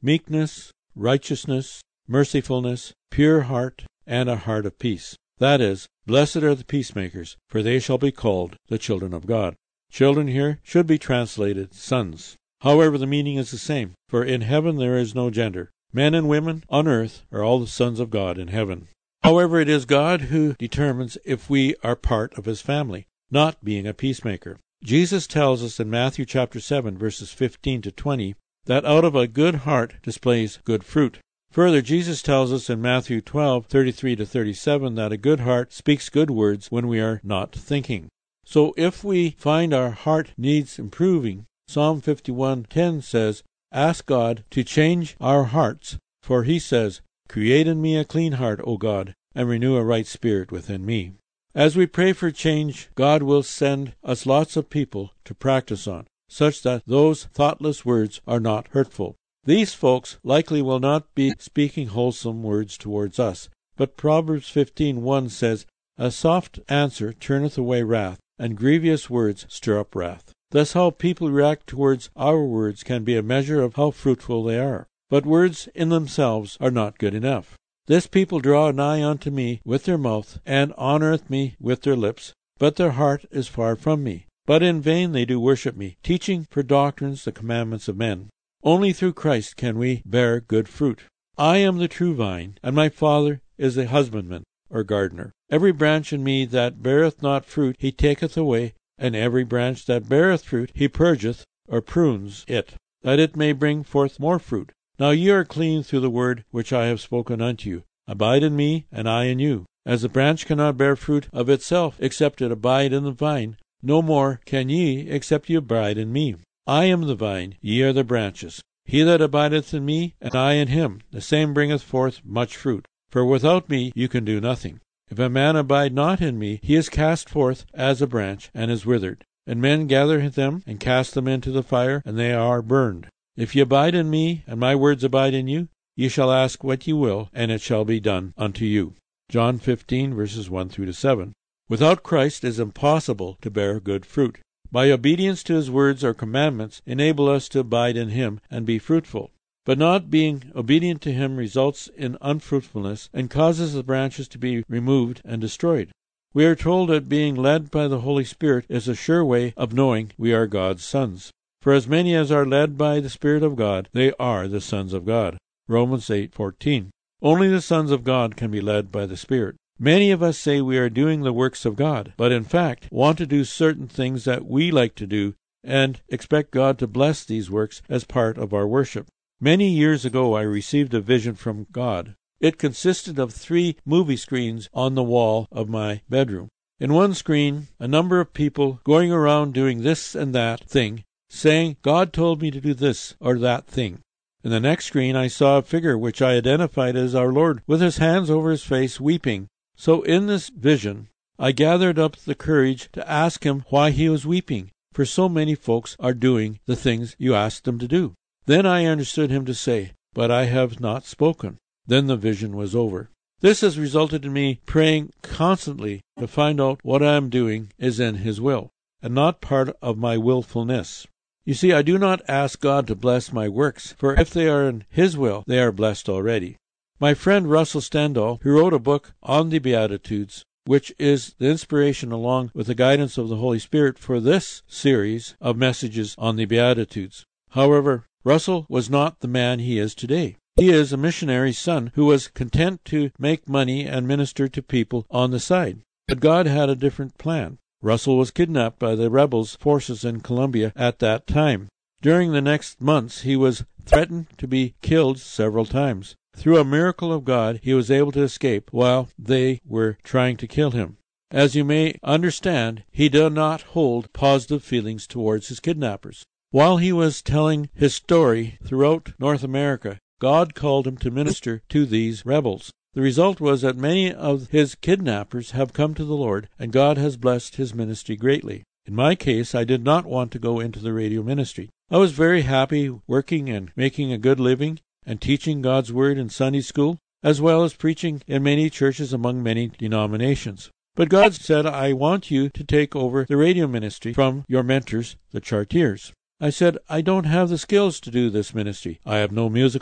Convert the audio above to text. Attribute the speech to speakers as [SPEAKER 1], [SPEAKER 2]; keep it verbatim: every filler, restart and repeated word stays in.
[SPEAKER 1] meekness, righteousness, mercifulness, pure heart, and a heart of peace. That is, blessed are the peacemakers, for they shall be called the children of God. Children here should be translated sons. However, the meaning is the same, for in heaven there is no gender. Men and women on earth are all the sons of God in heaven. However, it is God who determines if we are part of his family, not being a peacemaker. Jesus tells us in Matthew chapter seven, verses fifteen to twenty, that out of a good heart displays good fruit. Further, Jesus tells us in Matthew twelve, thirty-three to thirty-seven, that a good heart speaks good words when we are not thinking. So if we find our heart needs improving, Psalm fifty-one ten says, ask God to change our hearts, for he says, create in me a clean heart, O God, and renew a right spirit within me. As we pray for change, God will send us lots of people to practice on, such that those thoughtless words are not hurtful. These folks likely will not be speaking wholesome words towards us, but Proverbs fifteen one says, a soft answer turneth away wrath, and grievous words stir up wrath. Thus how people react towards our words can be a measure of how fruitful they are. But words in themselves are not good enough. This people draw nigh unto me with their mouth, and honoureth me with their lips, but their heart is far from me. But in vain they do worship me, teaching for doctrines the commandments of men. Only through Christ can we bear good fruit. I am the true vine, and my Father is a husbandman, or gardener. Every branch in me that beareth not fruit he taketh away, and every branch that beareth fruit he purgeth, or prunes it, that it may bring forth more fruit. Now ye are clean through the word which I have spoken unto you. Abide in me, and I in you. As the branch cannot bear fruit of itself, except it abide in the vine, no more can ye, except ye abide in me. I am the vine, ye are the branches. He that abideth in me, and I in him, the same bringeth forth much fruit. For without me you can do nothing. If a man abide not in me, he is cast forth as a branch, and is withered. And men gather them, and cast them into the fire, and they are burned. If ye abide in me, and my words abide in you, ye shall ask what ye will, and it shall be done unto you. John fifteen, verses one through to seven. Without Christ it is impossible to bear good fruit. By obedience to his words or commandments enable us to abide in him and be fruitful. But not being obedient to him results in unfruitfulness and causes the branches to be removed and destroyed. We are told that being led by the Holy Spirit is a sure way of knowing we are God's sons. For as many as are led by the Spirit of God, they are the sons of God. Romans eight fourteen. Only the sons of God can be led by the Spirit. Many of us say we are doing the works of God, but in fact want to do certain things that we like to do and expect God to bless these works as part of our worship. Many years ago I received a vision from God. It consisted of three movie screens on the wall of my bedroom. In one screen, a number of people going around doing this and that thing, saying, God told me to do this or that thing. In the next screen I saw a figure which I identified as our Lord, with his hands over his face, weeping. So in this vision, I gathered up the courage to ask him why he was weeping, for so many folks are doing the things you asked them to do. Then I understood him to say, but I have not spoken. Then the vision was over. This has resulted in me praying constantly to find out what I am doing is in his will, and not part of my willfulness. You see, I do not ask God to bless my works, for if they are in his will, they are blessed already. My friend Russell Stendhal, who wrote a book on the Beatitudes, which is the inspiration along with the guidance of the Holy Spirit for this series of messages on the Beatitudes. However, Russell was not the man he is today. He is a missionary's son who was content to make money and minister to people on the side. But God had a different plan. Russell was kidnapped by the rebels' forces in Colombia at that time. During the next months he was threatened to be killed several times. Through a miracle of God, he was able to escape while they were trying to kill him. As you may understand, he did not hold positive feelings towards his kidnappers. While he was telling his story throughout North America, God called him to minister to these rebels. The result was that many of his kidnappers have come to the Lord, and God has blessed his ministry greatly. In my case, I did not want to go into the radio ministry. I was very happy working and making a good living and teaching God's Word in Sunday school, as well as preaching in many churches among many denominations. But God said, I want you to take over the radio ministry from your mentors, the Chartiers. I said, I don't have the skills to do this ministry. I have no musical